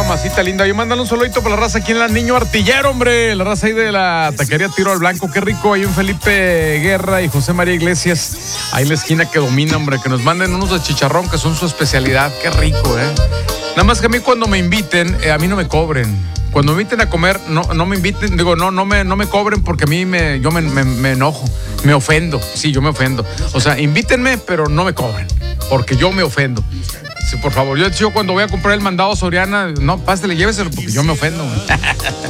mamacita linda. Y mándale un saludito para la raza aquí en la Niño Artillero, hombre. La raza ahí de la taquería Tiro al Blanco. Qué rico. Hay un Felipe Guerra y José María Iglesias. Ahí en la esquina que domina, hombre. Que nos manden unos de chicharrón que son su especialidad. Qué rico, Nada más que a mí cuando me inviten, a mí no me cobren. Cuando me inviten a comer, no me inviten, digo, no me cobren porque a mí yo me enojo, me ofendo. Sí, yo me ofendo. O sea, invítenme, pero no me cobren, porque yo me ofendo. Sí, por favor, yo cuando voy a comprar el mandado Soriana, no, pásele, lléveselo, porque yo me ofendo.